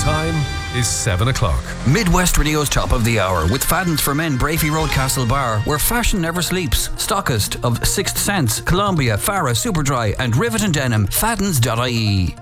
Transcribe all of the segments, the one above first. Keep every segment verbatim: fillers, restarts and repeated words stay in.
time is seven o'clock. Midwest Radio's top of the hour with Fadden's for Men, Brafey Road, Castle Bar, where fashion never sleeps. Stockist of Sixth Sense, Columbia, Farah, Superdry and Rivet and Denim. Faddens dot I E.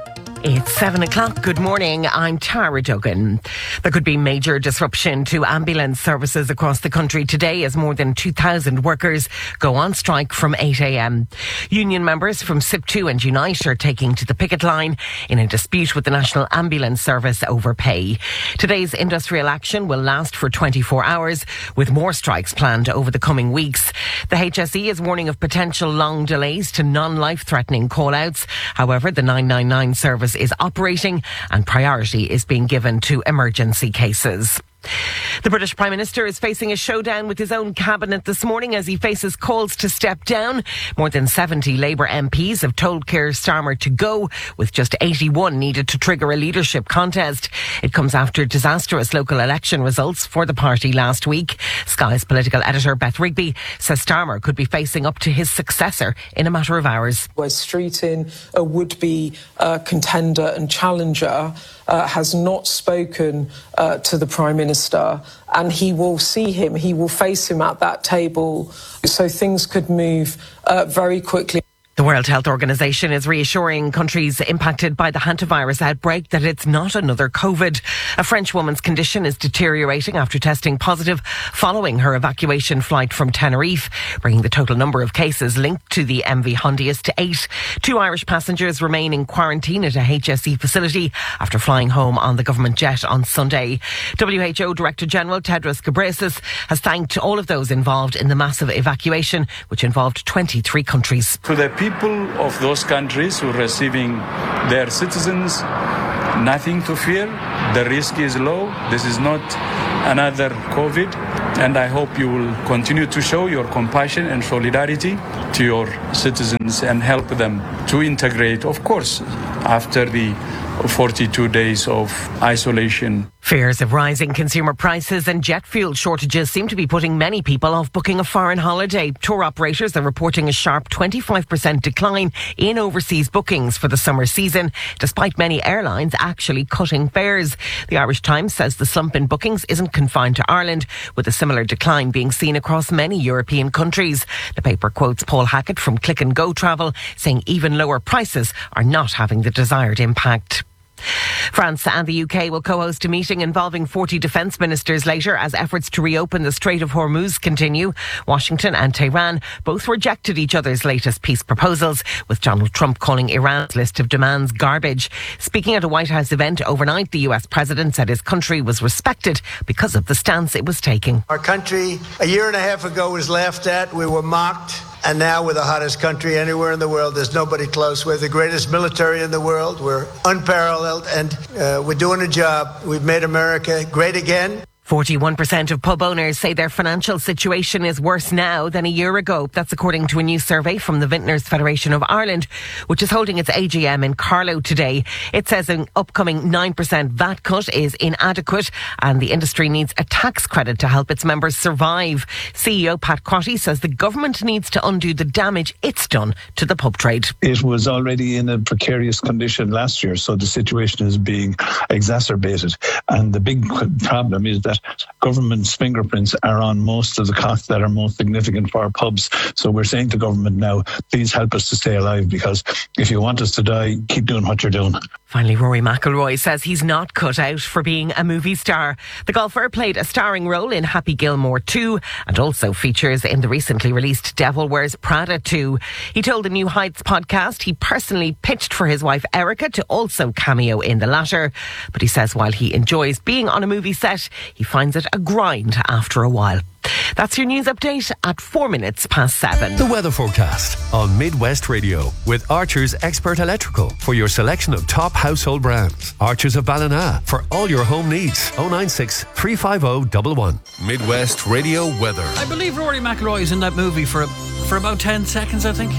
It's seven o'clock. Good morning. I'm Tara Duggan. There could be major disruption to ambulance services across the country today as more than two thousand workers go on strike from eight a.m. Union members from S I P two and Unite are taking to the picket line in a dispute with the National Ambulance Service over pay. Today's industrial action will last for twenty-four hours, with more strikes planned over the coming weeks. The H S E is warning of potential long delays to non-life-threatening call-outs. However, the nine nine nine service is operating and priority is being given to emergency cases. The British Prime Minister is facing a showdown with his own cabinet this morning as he faces calls to step down. More than seventy Labour M Ps have told Keir Starmer to go, with just eighty-one needed to trigger a leadership contest. It comes after disastrous local election results for the party last week. Sky's political editor Beth Rigby says Starmer could be facing up to his successor in a matter of hours. Wes Streeting, a would-be uh, contender and challenger, uh, has not spoken uh, to the Prime Minister, and he will see him, he will face him at that table, so things could move uh, very quickly. The World Health Organization is reassuring countries impacted by the hantavirus outbreak that it's not another COVID. A French woman's condition is deteriorating after testing positive following her evacuation flight from Tenerife, bringing the total number of cases linked to the M V Hondius to eight. Two Irish passengers remain in quarantine at a H S E facility after flying home on the government jet on Sunday. W H O Director General Tedros Ghebreyesus has thanked all of those involved in the massive evacuation, which involved twenty-three countries. To the people of those countries who are receiving their citizens, nothing to fear. The risk is low. This is not another COVID. And I hope you will continue to show your compassion and solidarity to your citizens and help them to integrate, of course, after the forty-two days of isolation. Fears of rising consumer prices and jet fuel shortages seem to be putting many people off booking a foreign holiday. Tour operators are reporting a sharp twenty-five percent decline in overseas bookings for the summer season, despite many airlines actually cutting fares. The Irish Times says the slump in bookings isn't confined to Ireland, with a similar decline being seen across many European countries. The paper quotes Paul Hackett from Click and Go Travel, saying even lower prices are not having the desired impact. France and the U K will co-host a meeting involving forty defence ministers later as efforts to reopen the Strait of Hormuz continue. Washington and Tehran both rejected each other's latest peace proposals, with Donald Trump calling Iran's list of demands garbage. Speaking at a White House event overnight, the U S president said his country was respected because of the stance it was taking. Our country a year and a half ago was laughed at, we were mocked. And now we're the hottest country anywhere in the world. There's nobody close. We're the greatest military in the world. We're unparalleled, and uh, we're doing a job. We've made America great again. forty-one percent of pub owners say their financial situation is worse now than a year ago. That's according to a new survey from the Vintners Federation of Ireland, which is holding its A G M in Carlow today. It says an upcoming nine percent V A T cut is inadequate and the industry needs a tax credit to help its members survive. C E O Pat Crotty says the government needs to undo the damage it's done to the pub trade. It was already in a precarious condition last year, so the situation is being exacerbated. And the big problem is that government's fingerprints are on most of the costs that are most significant for our pubs. So we're saying to government now, please help us to stay alive, because if you want us to die, keep doing what you're doing. Finally, Rory McIlroy says he's not cut out for being a movie star. The golfer played a starring role in Happy Gilmore two and also features in the recently released Devil Wears Prada two. He told the New Heights podcast he personally pitched for his wife Erica to also cameo in the latter. But he says while he enjoys being on a movie set, he finds it a grind after a while. That's your news update at four minutes past seven. The weather forecast on Midwest Radio with Archer's Expert Electrical for your selection of top household brands. Archer's of Ballina for all your home needs. oh nine six, three five oh, one one. Midwest Radio weather. I believe Rory McIlroy is in that movie for a, for about ten seconds, I think.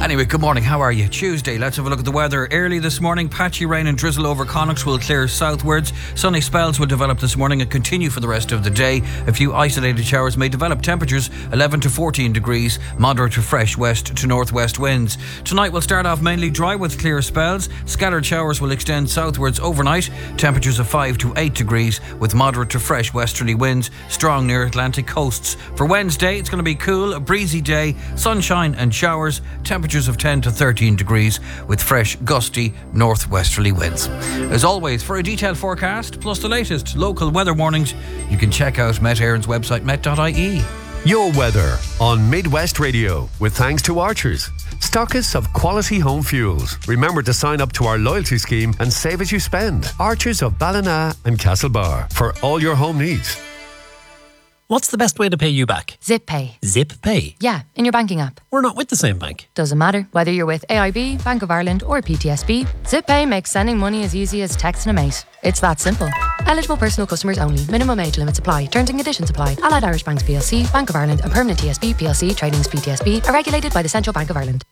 Anyway, good morning. How are you? Tuesday. Let's have a look at the weather. Early this morning, patchy rain and drizzle over Connacht will clear southwards. Sunny spells will develop this morning and continue for the rest of the day. A few isolated showers may develop. Temperatures eleven to fourteen degrees. Moderate to fresh west to northwest winds. Tonight will start off mainly dry with clear spells. Scattered showers will extend southwards overnight. Temperatures of five to eight degrees with moderate to fresh westerly winds, strong near Atlantic coasts. For Wednesday, it's going to be cool, a breezy day, sunshine and showers. Temperatures of ten to thirteen degrees with fresh, gusty northwesterly winds. As always, for a detailed forecast plus the latest local weather warnings, you can check out Met Éireann's website, met dot I E. Your weather on Midwest Radio with thanks to Archers, stockists of quality home fuels. Remember to sign up to our loyalty scheme and save as you spend. Archers of Ballina and Castlebar for all your home needs. What's the best way to pay you back? Zip Pay. Zip Pay? Yeah, in your banking app. We're not with the same bank. Doesn't matter. Whether you're with A I B, Bank of Ireland or P T S B, Zip Pay makes sending money as easy as texting a mate. It's that simple. Eligible personal customers only. Minimum age limits apply. Terms and conditions apply. Allied Irish Banks P L C, Bank of Ireland and Permanent T S B P L C Tradings P T S B are regulated by the Central Bank of Ireland.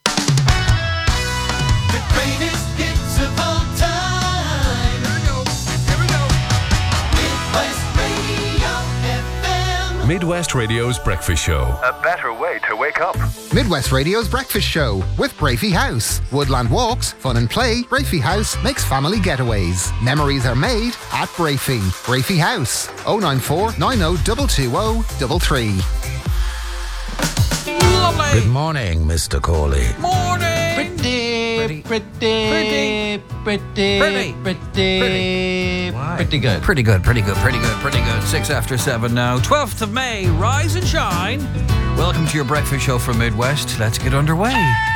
The greatest hits of all time. Here we go. Here we go. Midwest Radio F M. Midwest Radio's Breakfast Show. A better way to wake up. Midwest Radio's Breakfast Show with Brafey House. Woodland walks, fun and play. Brafey House makes family getaways. Memories are made at Brafey. Brafey House. oh nine four, nine oh two two oh three three. Lovely. Good morning, Mister Corley. Morning. Pretty, pretty, Pretty. pretty, Pretty. pretty, Pretty. Why? pretty good. Pretty good, pretty good, pretty good, pretty good. Six after seven now. twelfth of May, rise and shine. Welcome to your breakfast show from Midwest. Let's get underway.